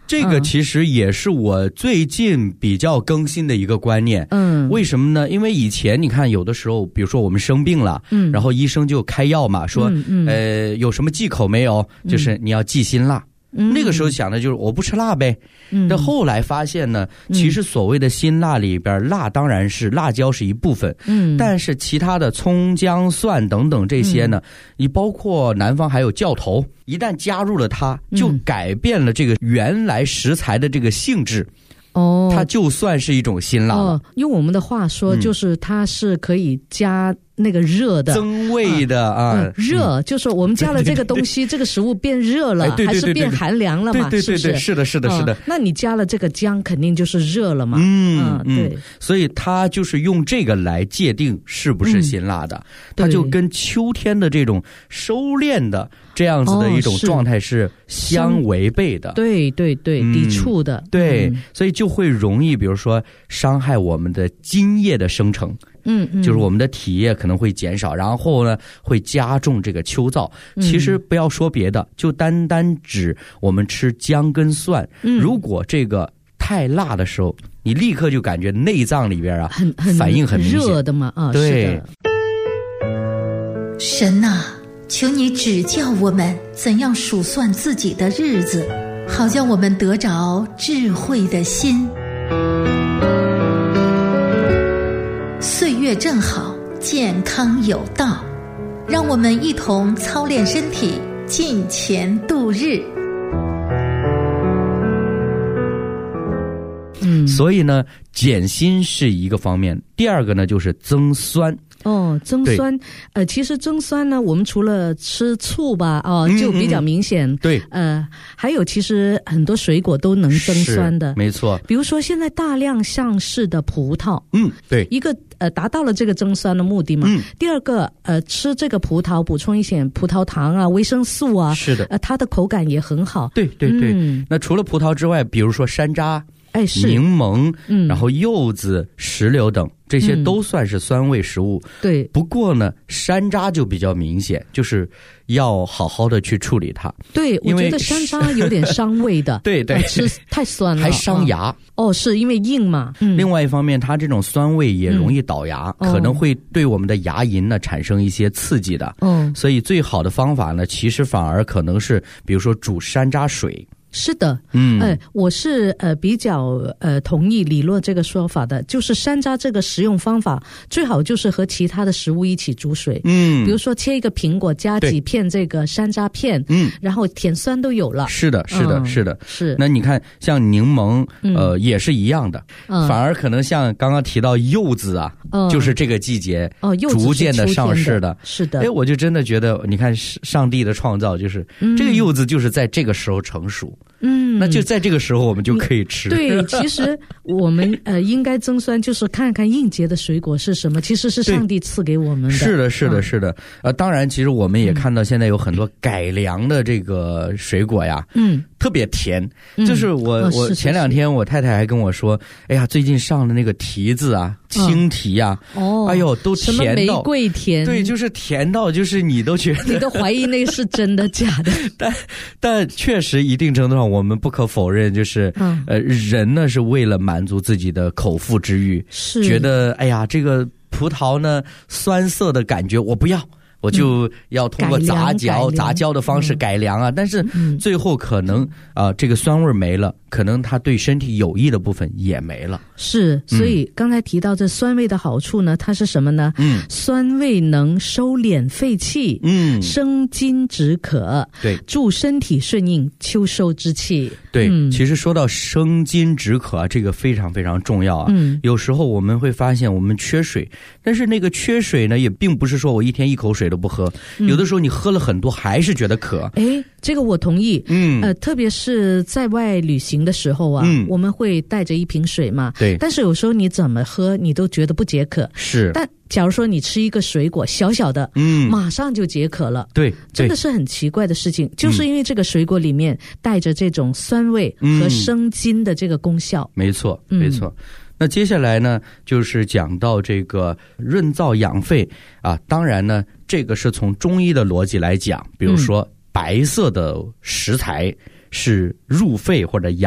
这个其实也是我最近比较更新的一个观念。为什么呢？因为以前你看有的时候比如说我们生病了，然后医生就开药嘛，说有什么忌口没有，就是你要忌辛辣。那个时候想的就是我不吃辣呗，但后来发现呢，其实所谓的辛辣里边，辣当然是辣椒是一部分，但是其他的葱姜蒜等等这些呢，你包括南方还有酵头，一旦加入了它，就改变了这个原来食材的这个性质。它就算是一种辛辣了。 用我们的话说，就是它是可以加那个热的增味的热，就是我们加了这个东西，这个食物变热了，还是变寒凉了嘛？ 对，是的。 那你加了这个姜，肯定就是热了嘛。对， 所以它就是用这个来界定是不是辛辣的，它就跟秋天的这种收敛的这样子的一种状态是相违背的。 对，抵触的。 对，所以就会容易，比如说伤害我们的津液的生成。就是我们的体液可能会减少，然后呢会加重这个秋燥。其实不要说别的，就单指我们吃姜跟蒜，如果这个太辣的时候，你立刻就感觉内脏里边很反应很明显， 热的嘛。 对。 神啊，求你指教我们怎样数算自己的日子，好叫我们得着智慧的心。岁月正好，健康有道，让我们一同操练身体，尽前度日。 所以呢，减辛是一个方面，第二个呢就是增酸。 增酸，其实增酸呢，我们除了吃醋吧，就比较明显。 对， 还有其实很多水果都能增酸的， 没错。 比如说现在大量上市的葡萄， 对， 一个达到了这个增酸的目的嘛。第二个吃这个葡萄补充一些葡萄糖啊、维生素啊，是的，它的口感也很好。 对。那除了葡萄之外，比如说山楂、柠檬，然后柚子、石榴等，这些都算是酸味食物。 对， 不过呢，山楂就比较明显，就是要好好的去处理它。 对，我觉得山楂有点伤胃的。 对， 吃太酸了， 还伤牙。 是因为硬嘛。 另外一方面，它这种酸味也容易倒牙，可能会对我们的牙龈呢产生一些刺激的。所以最好的方法呢，其实反而可能是，比如说煮山楂水。 是的，我是比较同意理论这个说法的，就是山楂这个食用方法最好就是和其他的食物一起煮水，比如说切一个苹果，加几片这个山楂片，然后甜酸都有了。是的。那你看像柠檬，也是一样的，反而可能像刚刚提到柚子啊，就是这个季节逐渐的上市的。 是的， 我就真的觉得，你看上帝的创造，就是这个柚子就是在这个时候成熟。那就在这个时候我们就可以吃。 对，其实我们应该增酸，就是看看应节的水果是什么，其实是上帝赐给我们的。 是的。当然其实我们也看到现在有很多改良的这个水果呀，特别甜。就是我前两天我太太还跟我说，哎呀，最近上的那个提子啊，青提啊，哎呦，都甜到什么玫瑰甜。 对，就是甜到就是你都觉得你都怀疑那是真的假的。 但确实一定程度上我们不可否认，就是人呢是为了满足自己的口腹之欲，是觉得哎呀这个葡萄呢酸涩的感觉我不要，我就要通过杂交的方式改良啊，但是最后可能这个酸味没了，可能它对身体有益的部分也没了。 是，所以刚才提到这酸味的好处呢，它是什么呢？酸味能收敛肺气，生津止渴，对，助身体顺应秋收之气。 对，其实说到生津止渴啊，这个非常非常重要啊。有时候我们会发现我们缺水，但是那个缺水呢，也并不是说我一天一口水都不喝，有的时候你喝了很多还是觉得渴。 这个我同意。特别是在外旅行的时候啊，我们会带着一瓶水嘛，对，但是有时候你怎么喝你都觉得不解渴。是，但假如说你吃一个水果小小的，马上就解渴了。对，真的是很奇怪的事情，就是因为这个水果里面带着这种酸味和生津的这个功效。 没错。那接下来呢，就是讲到这个润燥养肺啊。当然呢，这个是从中医的逻辑来讲，比如说白色的食材是入肺或者养